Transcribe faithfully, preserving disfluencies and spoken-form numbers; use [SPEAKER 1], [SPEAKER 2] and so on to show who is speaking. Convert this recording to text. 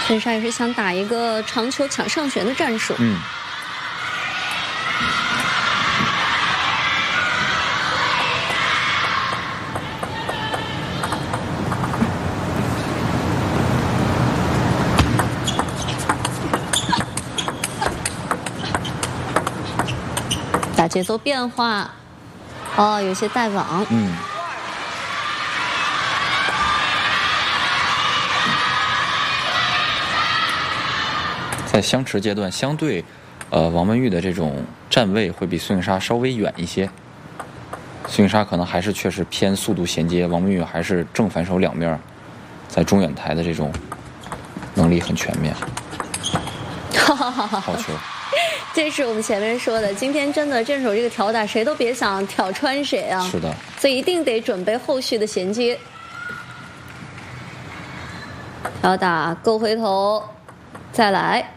[SPEAKER 1] 孙莎也是想打一个长球抢上旋的战术。
[SPEAKER 2] 嗯。
[SPEAKER 1] 打节奏变化，哦，有些带网。
[SPEAKER 2] 嗯。在相持阶段，相对，呃，王文玉的这种站位会比孙颖莎稍微远一些。孙颖莎可能还是确实偏速度衔接，王文玉还是正反手两面，在中远台的这种能力很全面。好球！
[SPEAKER 1] 这是我们前面说的，今天真的这手这个挑打，谁都别想挑穿谁啊！
[SPEAKER 2] 是的，
[SPEAKER 1] 所以一定得准备后续的衔接。挑打勾回头，再来。